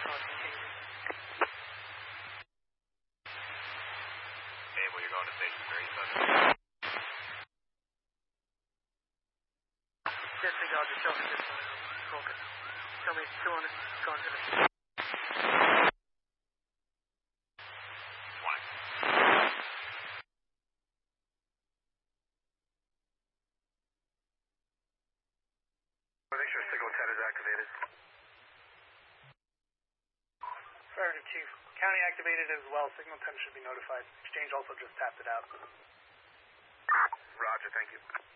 Able, you're going to station 3, 7. Yes, we got the show. Focus. Tell me 200. Gone to the. 20. Make sure signal 10 is activated. Affirmative, Chief. County activated as well. Signal 10 should be notified. Exchange also just tapped it out. Roger, thank you.